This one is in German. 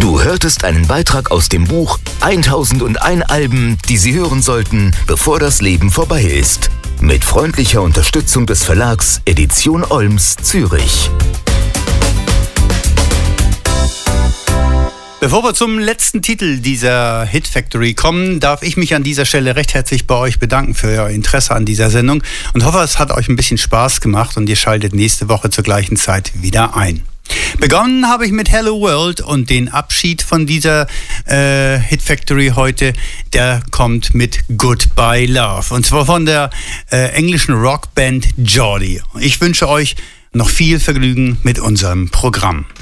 Du hörtest einen Beitrag aus dem Buch 1001 Alben, die Sie hören sollten, bevor das Leben vorbei ist. Mit freundlicher Unterstützung des Verlags Edition Olms, Zürich. Bevor wir zum letzten Titel dieser Hit Factory kommen, darf ich mich an dieser Stelle recht herzlich bei euch bedanken für euer Interesse an dieser Sendung und hoffe, es hat euch ein bisschen Spaß gemacht und ihr schaltet nächste Woche zur gleichen Zeit wieder ein. Begonnen habe ich mit Hello World und den Abschied von dieser Hit Factory heute, der kommt mit Goodbye Love und zwar von der englischen Rockband Geordie. Ich wünsche euch noch viel Vergnügen mit unserem Programm.